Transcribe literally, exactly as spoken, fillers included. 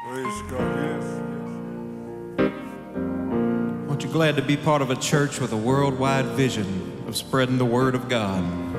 Praise God, yes, yes. Aren't you glad to be part of a church with a worldwide vision of spreading the word of God?